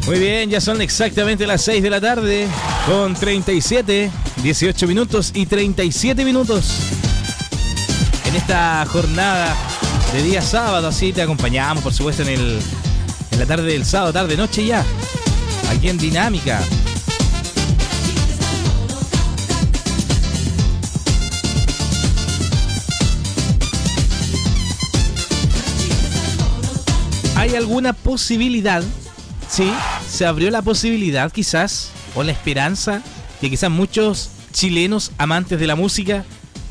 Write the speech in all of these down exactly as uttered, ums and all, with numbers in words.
Muy bien, ya son exactamente las seis de la tarde con treinta y siete, dieciocho minutos y treinta y siete minutos. En esta jornada de día sábado, así te acompañamos, por supuesto, en el en la tarde del sábado, tarde, noche ya, aquí en Dinámica. ¿Hay alguna posibilidad? Sí, se abrió la posibilidad quizás, o la esperanza, que quizás muchos chilenos amantes de la música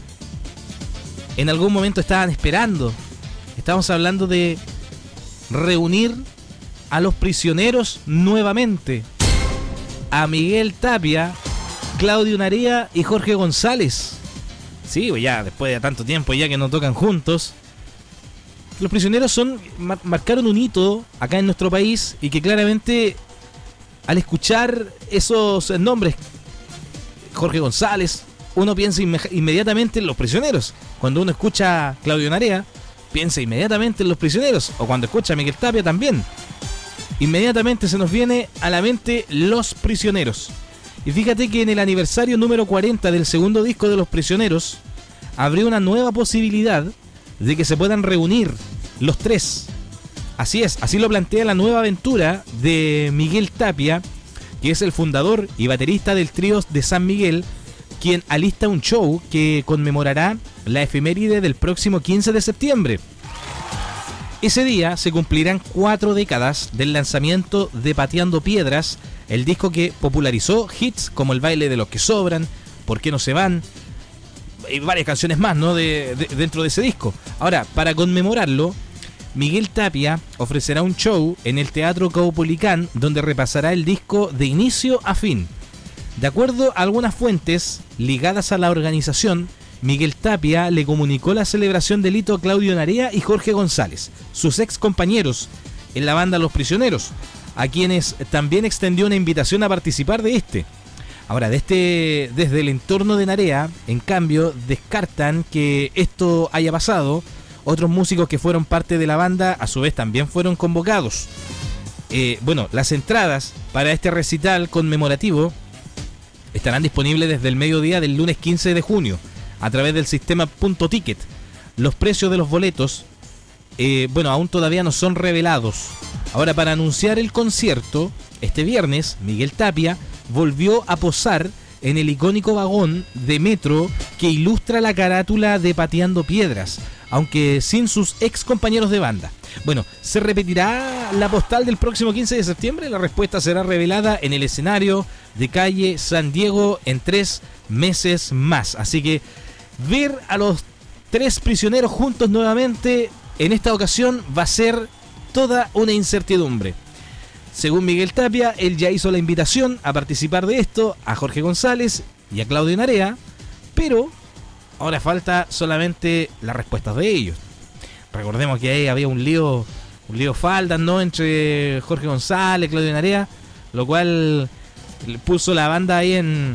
en algún momento estaban esperando. Estamos hablando de reunir a los prisioneros nuevamente. A Miguel Tapia, Claudio Narea y Jorge González. Sí, pues ya después de tanto tiempo ya que no tocan juntos. Los prisioneros son mar- marcaron un hito acá en nuestro país y que claramente al escuchar esos nombres, Jorge González, uno piensa inme- inmediatamente en los prisioneros. Cuando uno escucha Claudio Narea, piensa inmediatamente en los prisioneros. O cuando escucha a Miguel Tapia también. Inmediatamente se nos viene a la mente los prisioneros. Y fíjate que en el aniversario número cuarenta del segundo disco de los prisioneros, abrió una nueva posibilidad de que se puedan reunir los tres. Así es, así lo plantea la nueva aventura de Miguel Tapia, que es el fundador y baterista del trío de San Miguel, quien alista un show que conmemorará la efeméride del próximo quince de septiembre. Ese día se cumplirán cuatro décadas del lanzamiento de Pateando Piedras, el disco que popularizó hits como El baile de los que sobran, ¿Por qué no se van? Y varias canciones más, ¿no? De, de, dentro de ese disco. Ahora, para conmemorarlo, Miguel Tapia ofrecerá un show en el Teatro Caupolicán, donde repasará el disco de inicio a fin. De acuerdo a algunas fuentes ligadas a la organización, Miguel Tapia le comunicó la celebración del hito a Claudio Narea y Jorge González, sus ex compañeros en la banda Los Prisioneros, a quienes también extendió una invitación a participar de este. Ahora, de este, desde el entorno de Narea, en cambio, descartan que esto haya pasado. Otros músicos que fueron parte de la banda, a su vez, también fueron convocados. Eh, bueno, las entradas para este recital conmemorativo estarán disponibles desde el mediodía del lunes quince de junio, a través del sistema Punto Ticket. Los precios de los boletos, eh, bueno, aún todavía no son revelados. Ahora, para anunciar el concierto, este viernes, Miguel Tapia volvió a posar en el icónico vagón de metro que ilustra la carátula de Pateando Piedras, aunque sin sus ex compañeros de banda. Bueno, ¿se repetirá la postal del próximo quince de septiembre? La respuesta será revelada en el escenario de calle San Diego en tres meses más. Así que ver a los tres prisioneros juntos nuevamente en esta ocasión va a ser toda una incertidumbre. Según Miguel Tapia, él ya hizo la invitación a participar de esto a Jorge González y a Claudio Narea, pero ahora falta solamente las respuestas de ellos. Recordemos que ahí había un lío, un lío faldas, ¿no?, entre Jorge González, Claudio Narea, lo cual puso la banda ahí en,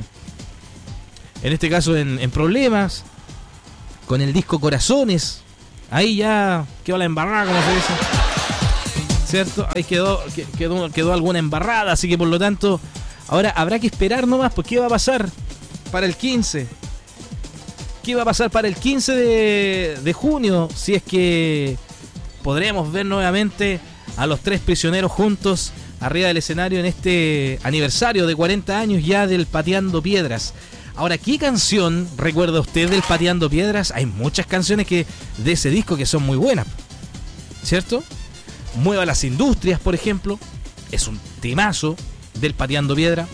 en este caso en, en problemas con el disco Corazones. Ahí ya quedó la embarrada, como se dice, ¿cierto? Ahí quedó, quedó, quedó alguna embarrada, así que por lo tanto ahora habrá que esperar nomás, pues qué va a pasar para el quince. ¿Qué va a pasar para el quince de, de junio? Si es que podremos ver nuevamente a los tres prisioneros juntos arriba del escenario en este aniversario de cuarenta años ya del Pateando Piedras. Ahora, ¿qué canción recuerda usted del Pateando Piedras? Hay muchas canciones que de ese disco que son muy buenas, ¿cierto? Mueva las Industrias, por ejemplo, es un temazo del Pateando Piedra.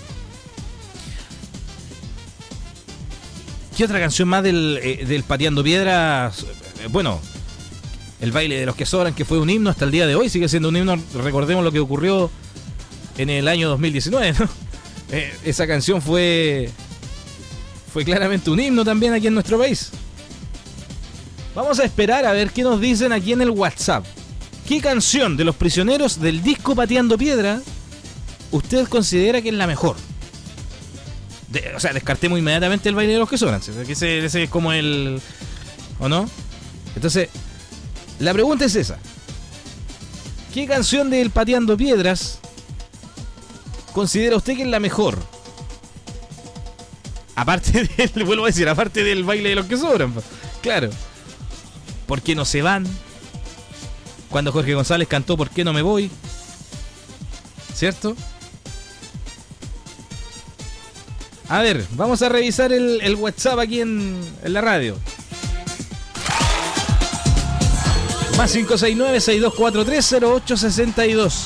¿Qué otra canción más del, eh, del Pateando Piedras? Eh, bueno, El baile de los que sobran, que fue un himno hasta el día de hoy, sigue siendo un himno. Recordemos lo que ocurrió en el año dos mil diecinueve, ¿no? Eh, esa canción fue, fue claramente un himno también aquí en nuestro país. Vamos a esperar a ver qué nos dicen aquí en el WhatsApp. ¿Qué canción de Los Prisioneros del disco Pateando Piedra usted considera que es la mejor? De, o sea, descartemos inmediatamente El baile de los que sobran. Ese, ese es como el... ¿O no? Entonces, la pregunta es esa. ¿Qué canción del Pateando Piedras considera usted que es la mejor? Aparte del, vuelvo a decir, aparte del baile de los que sobran. Claro. ¿Por qué no se van? Cuando Jorge González cantó ¿Por qué no me voy? ¿Cierto? A ver, vamos a revisar el, el WhatsApp aquí en, en la radio. Más cinco seis nueve, seis dos cuatro tres, cero ocho seis dos.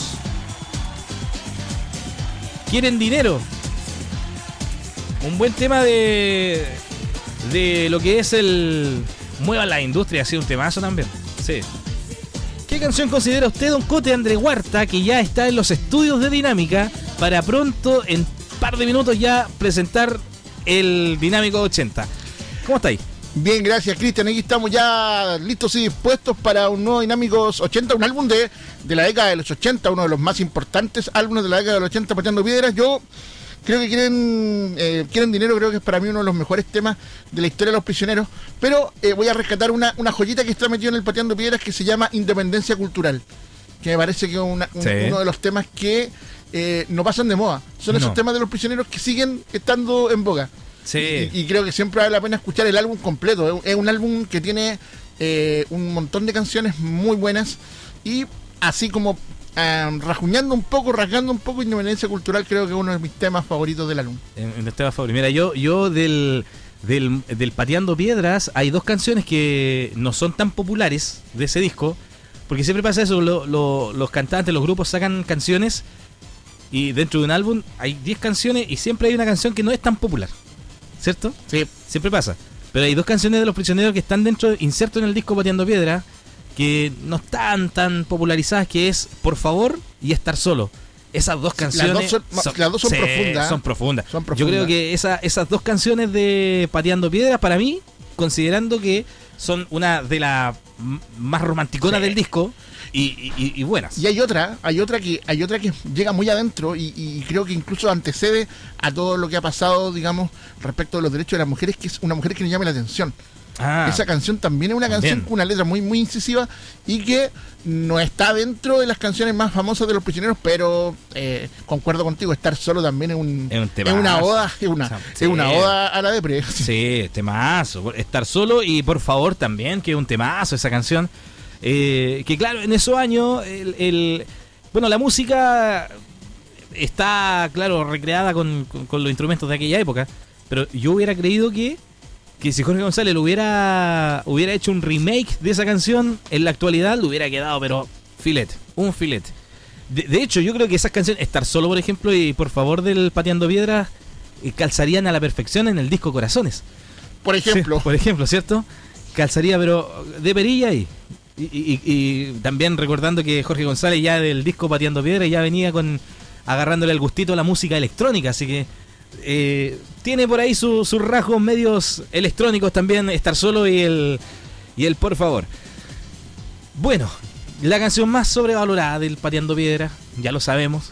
¿Quieren dinero? Un buen tema de de lo que es el Mueva la Industria, ha sido un temazo también. Sí. ¿Qué canción considera usted, don Cote André Huerta, que ya está en los estudios de Dinámica para pronto, en un par de minutos ya, presentar el Dinámico ochenta? ¿Cómo estáis? Bien, gracias, Cristian. Aquí estamos ya listos y dispuestos para un nuevo Dinámicos ochenta, un álbum de, de la década de los ochenta, uno de los más importantes álbumes de la década de los ochenta, Pateando Piedras. Yo creo que quieren eh, quieren dinero, creo que es para mí uno de los mejores temas de la historia de Los Prisioneros, pero eh, voy a rescatar una, una joyita que está metido en el Pateando Piedras que se llama Independencia Cultural, que me parece que es una, un, sí. uno de los temas que eh, no pasan de moda. Son no. esos temas de Los Prisioneros que siguen estando en boga. Sí. Y, y creo que siempre vale la pena escuchar el álbum completo. Es un álbum que tiene eh, un montón de canciones muy buenas y así como eh, rajuñando un poco, rasgando un poco, Independencia Cultural creo que es uno de mis temas favoritos del álbum. En, en los temas favoritos. Mira, yo, yo del, del, del Pateando Piedras hay dos canciones que no son tan populares de ese disco, porque siempre pasa eso, lo, lo, los cantantes, los grupos sacan canciones y dentro de un álbum hay diez canciones y siempre hay una canción que no es tan popular. ¿Cierto? Sí. Siempre pasa. Pero hay dos canciones de Los Prisioneros que están dentro, inserto en el disco Pateando Piedra, que no están tan popularizadas, que es Por Favor y Estar Solo. Esas dos canciones... Las dos son, son, las dos son, sí, profundas. son profundas. Son profundas. Yo creo que esa, esas dos canciones de Pateando Piedra, para mí, considerando que son una de las más romanticonas, sí, del disco, y, y, y buenas. Y hay otra, hay otra que hay otra que llega muy adentro y, y creo que incluso antecede a todo lo que ha pasado, digamos, respecto a los derechos de las mujeres, que es Una mujer que nos llame la atención. Ah, esa canción también es una también. canción con una letra muy muy incisiva y que no está dentro de las canciones más famosas de Los Prisioneros, pero eh, concuerdo contigo, Estar Solo también es, un, es, un es una oda, es una, o sea, sí, es una oda a la depre. Sí, temazo. Estar Solo y Por Favor también, que es un temazo esa canción. Eh, que claro, en esos años el, el bueno, la música está, claro, recreada con, con, con los instrumentos de aquella época, pero yo hubiera creído que que si Jorge González lo hubiera hubiera hecho un remake de esa canción en la actualidad, le hubiera quedado, pero filete, un filete. De, de hecho, yo creo que esas canciones, Estar Solo, por ejemplo, y Por Favor del Pateando Piedras, eh, calzarían a la perfección en el disco Corazones. Por ejemplo. Sí, por ejemplo, ¿cierto? Calzaría, pero de perilla ahí. Y, y, y también recordando que Jorge González ya del disco Pateando Piedras ya venía con agarrándole el gustito a la música electrónica, así que eh, tiene por ahí sus su rasgos medios electrónicos también, Estar Solo y el y el Por Favor. Bueno, la canción más sobrevalorada del Pateando Piedras, ya lo sabemos,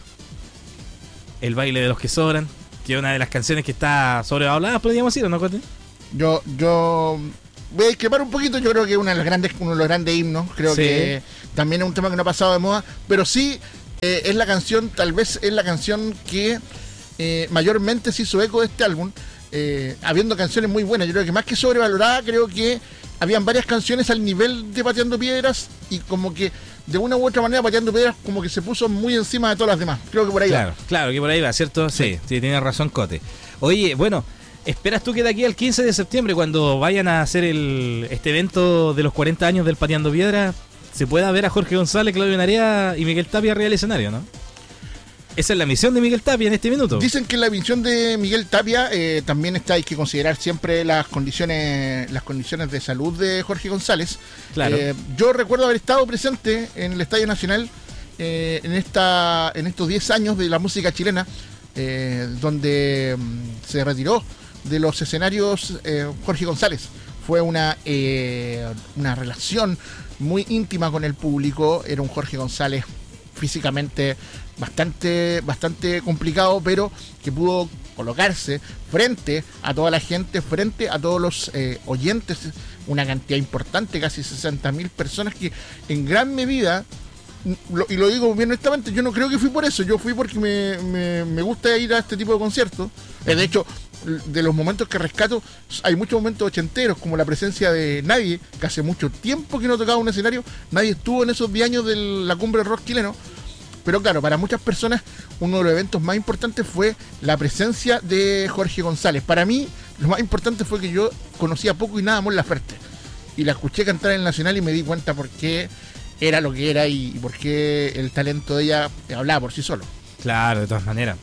El Baile de los que Sobran, que es una de las canciones que está sobrevalorada, podríamos decir, ¿o no, Cote? Yo, yo voy a discrepar un poquito. Yo creo que una de las grandes, uno de los grandes himnos. Creo sí. que también es un tema que no ha pasado de moda, pero sí eh, es la canción, tal vez es la canción que eh, mayormente se hizo eco de este álbum, eh, habiendo canciones muy buenas. Yo creo que más que sobrevalorada, creo que habían varias canciones al nivel de Pateando Piedras y como que de una u otra manera Pateando Piedras como que se puso muy encima de todas las demás. Creo que por ahí claro, va. Claro, que por ahí va, ¿cierto? Sí, sí, sí, tienes razón, Cote. Oye, bueno, ¿esperas tú que de aquí al quince de septiembre, cuando vayan a hacer el este evento de los cuarenta años del Pateando Piedras, se pueda ver a Jorge González, Claudio Narea y Miguel Tapia arriba del escenario, ¿no? Esa es la misión de Miguel Tapia en este minuto. Dicen que la misión de Miguel Tapia eh, también está, hay que considerar siempre las condiciones las condiciones de salud de Jorge González. Claro. Eh, yo recuerdo haber estado presente en el Estadio Nacional eh, en esta en estos diez años de la música chilena, eh, donde um, se retiró de los escenarios eh, Jorge González. Fue una eh, una relación muy íntima con el público. Era un Jorge González físicamente bastante bastante complicado, pero que pudo colocarse frente a toda la gente, frente a todos los eh, oyentes, una cantidad importante, casi sesenta mil personas, que en gran medida lo, y lo digo bien honestamente, yo no creo que fui por eso, yo fui porque me, me, me gusta ir a este tipo de conciertos. Eh, de hecho, de los momentos que rescato, hay muchos momentos ochenteros, como la presencia de Nadie, que hace mucho tiempo que no tocaba un escenario. Nadie estuvo en esos diez años de la cumbre del rock chileno. Pero claro, para muchas personas uno de los eventos más importantes fue la presencia de Jorge González. Para mí, lo más importante fue que yo conocía poco y nada Mon Laferte. Y la escuché cantar en el Nacional y me di cuenta por qué era lo que era y por qué el talento de ella hablaba por sí solo. Claro, de todas maneras.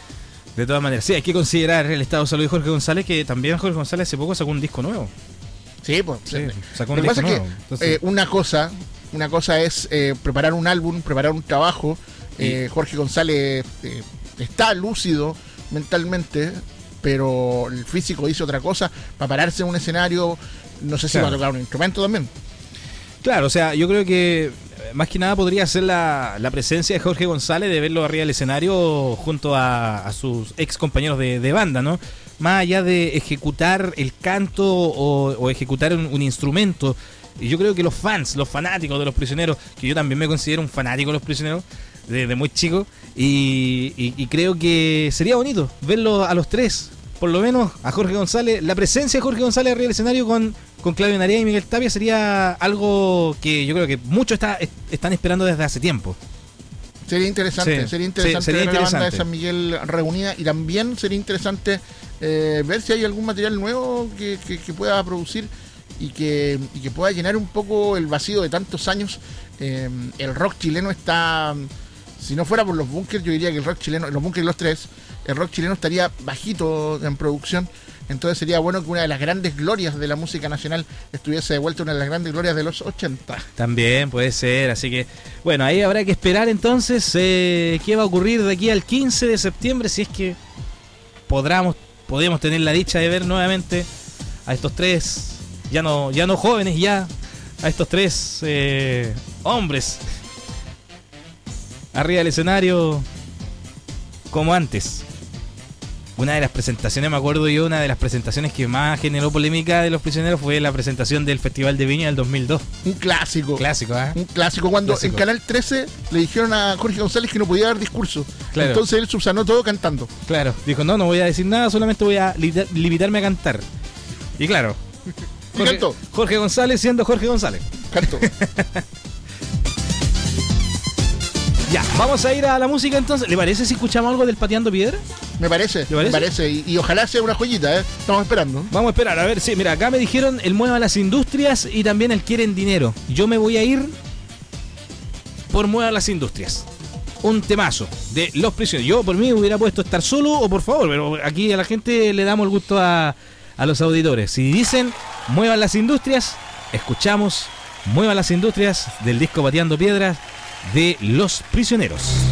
De todas maneras, sí, hay que considerar el estado de salud de Jorge González, que también Jorge González hace poco sacó un disco nuevo. Sí, pues. Sí, sacó un lo que disco pasa nuevo. es que Entonces... eh, una cosa, una cosa es eh, preparar un álbum, preparar un trabajo. Eh, Jorge González eh, está lúcido mentalmente, pero el físico dice otra cosa. Para pararse en un escenario, no sé si claro. va a tocar un instrumento también. Claro, o sea, yo creo que más que nada podría ser la, la presencia de Jorge González, de verlo arriba del escenario junto a, a sus ex compañeros de, de banda, ¿no? Más allá de ejecutar el canto o, o ejecutar un, un instrumento. Y yo creo que los fans, los fanáticos de Los Prisioneros, que yo también me considero un fanático de Los Prisioneros desde muy chico, y, y, y creo que sería bonito verlo a los tres, por lo menos a Jorge González, la presencia de Jorge González arriba del escenario con, con Claudio Narea y Miguel Tapia sería algo que yo creo que muchos está, están esperando desde hace tiempo. Sería interesante, sí, sería interesante sí, sería ver interesante. la banda de San Miguel reunida, y también sería interesante eh, ver si hay algún material nuevo que, que, que pueda producir y que, y que pueda llenar un poco el vacío de tantos años. Eh, el rock chileno está, si no fuera por los bunkers, yo diría que el rock chileno, los bunkers y los tres, el rock chileno estaría bajito en producción. Entonces sería bueno que una de las grandes glorias de la música nacional estuviese de vuelta, una de las grandes glorias de los ochenta. También puede ser, así que bueno, ahí habrá que esperar entonces eh, qué va a ocurrir de aquí al quince de septiembre, si es que podamos, podemos tener la dicha de ver nuevamente a estos tres, ya no, ya no jóvenes, ya a estos tres eh, hombres arriba del escenario como antes. Una de las presentaciones, me acuerdo yo, una de las presentaciones que más generó polémica de Los Prisioneros fue la presentación del Festival de Viña del dos mil dos. Un clásico. Clásico, ¿eh? Un clásico, cuando Clásico. En Canal trece le dijeron a Jorge González que no podía dar discurso. Claro. Entonces él subsanó todo cantando. Claro, dijo, no, no voy a decir nada, solamente voy a li- limitarme a cantar. Y claro, Y Jorge, cantó. Jorge González siendo Jorge González. Cantó. Ya, vamos a ir a la música entonces. ¿Le parece si escuchamos algo del Pateando Piedra? Me parece, ¿Te parece? me parece. Y, y ojalá sea una joyita, ¿eh? Estamos esperando. Vamos a esperar, a ver, sí, mira, acá me dijeron el Mueva las Industrias y también el Quieren Dinero. Yo me voy a ir por Mueva las Industrias. Un temazo de Los Prisioneros. Yo por mí hubiera puesto Estar Solo o Por Favor, pero aquí a la gente le damos el gusto a, a los auditores. Si dicen Muevan las Industrias, escuchamos Muevan las Industrias del disco Pateando Piedras de Los Prisioneros.